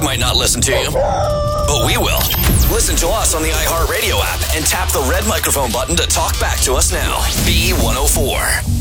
might not listen to you, but we will. Listen to us on the iHeartRadio app and tap the red microphone button to talk back to us now. B104.